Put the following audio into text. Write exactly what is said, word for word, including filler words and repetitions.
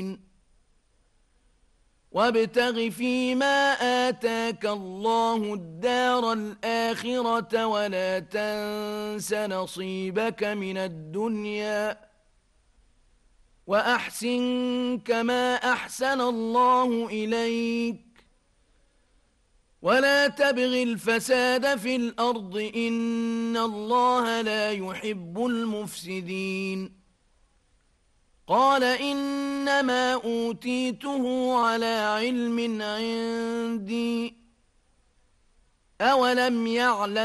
وابتغ فيما آتاك الله الدار الآخرة ولا تنس نصيبك من الدنيا وأحسن كما أحسن الله إليك ولا تبغ الفساد في الأرض إن الله لا يحب المفسدين قال إنما أوتيته على علم عندي أولم يعلم